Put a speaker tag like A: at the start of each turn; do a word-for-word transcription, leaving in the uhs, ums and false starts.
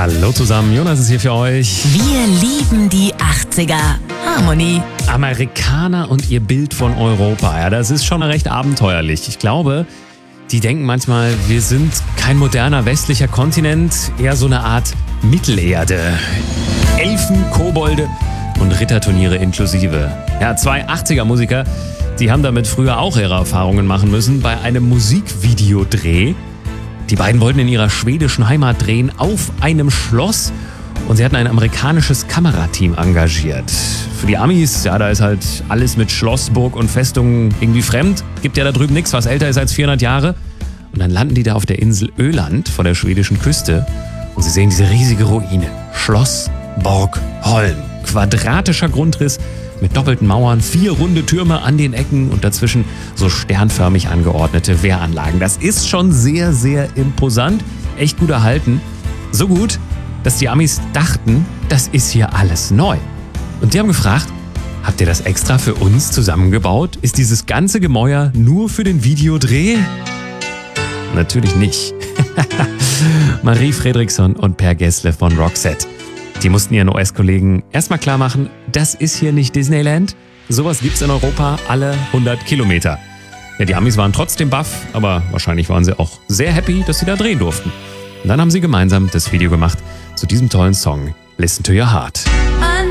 A: Hallo zusammen, Jonas ist hier für euch.
B: Wir lieben die achtziger. Harmony.
A: Amerikaner und ihr Bild von Europa, ja, das ist schon recht abenteuerlich. Ich glaube, die denken manchmal, wir sind kein moderner westlicher Kontinent, eher so eine Art Mittelerde. Elfen, Kobolde und Ritterturniere inklusive. Ja, zwei achtziger-Musiker, die haben damit früher auch ihre Erfahrungen machen müssen bei einem Musikvideodreh. Die beiden wollten in ihrer schwedischen Heimat drehen auf einem Schloss und sie hatten ein amerikanisches Kamerateam engagiert. Für die Amis, ja, da ist halt alles mit Schloss, Burg und Festung irgendwie fremd. Gibt ja da drüben nichts, was älter ist als vierhundert Jahre. Und dann landen die da auf der Insel Öland vor der schwedischen Küste und sie sehen diese riesige Ruine. Schloss Borgholm. Quadratischer Grundriss mit doppelten Mauern, vier runde Türme an den Ecken und dazwischen so sternförmig angeordnete Wehranlagen. Das ist schon sehr, sehr imposant, echt gut erhalten. So gut, dass die Amis dachten, das ist hier alles neu. Und die haben gefragt, habt ihr das extra für uns zusammengebaut? Ist dieses ganze Gemäuer nur für den Videodreh? Natürlich nicht. Marie Fredriksson und Per Gessle von Roxette. Die mussten ihren U S-Kollegen erstmal klar machen, das ist hier nicht Disneyland. Sowas gibt's in Europa alle hundert Kilometer. Ja, die Amis waren trotzdem baff, aber wahrscheinlich waren sie auch sehr happy, dass sie da drehen durften. Und dann haben sie gemeinsam das Video gemacht zu diesem tollen Song Listen to Your Heart.